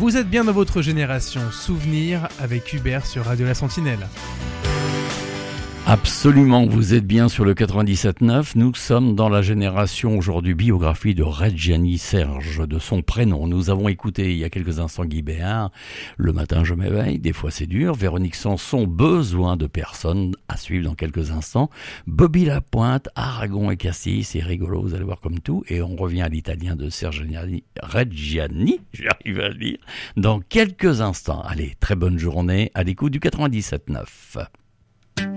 Vous êtes bien dans votre génération. Souvenir avec Hubert sur Radio La Sentinelle. Absolument, vous êtes bien sur le 97.9. Nous sommes dans la génération aujourd'hui biographie de Reggiani Serge, de son prénom. Nous avons écouté il y a quelques instants Guy Béard. Le matin je m'éveille, des fois c'est dur. Véronique Sanson, besoin de personne, à suivre dans quelques instants. Bobby Lapointe, Aragon et Cassis, c'est rigolo, vous allez voir comme tout. Et on revient à l'italien de Serge Reggiani, j'arrive à le dire, dans quelques instants. Allez, très bonne journée à l'écoute du 97.9.